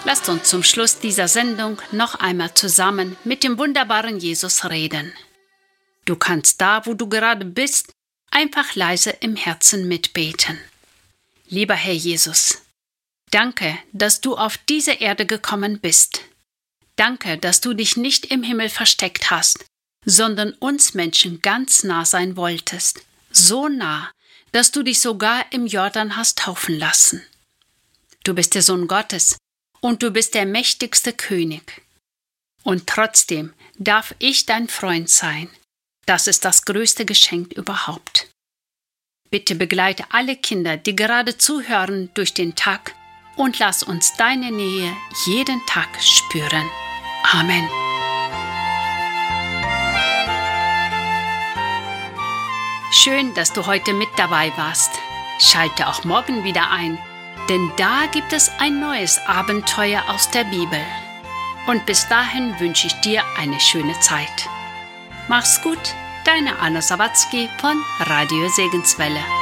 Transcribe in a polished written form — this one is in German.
Lasst uns zum Schluss dieser Sendung noch einmal zusammen mit dem wunderbaren Jesus reden. Du kannst da, wo du gerade bist, einfach leise im Herzen mitbeten. Lieber Herr Jesus, danke, dass du auf diese Erde gekommen bist. Danke, dass du dich nicht im Himmel versteckt hast, sondern uns Menschen ganz nah sein wolltest. So nah, dass du dich sogar im Jordan hast taufen lassen. Du bist der Sohn Gottes und du bist der mächtigste König. Und trotzdem darf ich dein Freund sein. Das ist das größte Geschenk überhaupt. Bitte begleite alle Kinder, die gerade zuhören, durch den Tag und lass uns deine Nähe jeden Tag spüren. Amen. Schön, dass du heute mit dabei warst. Schalte auch morgen wieder ein, denn da gibt es ein neues Abenteuer aus der Bibel. Und bis dahin wünsche ich dir eine schöne Zeit. Mach's gut, deine Anna Sawatzki von Radio Segenswelle.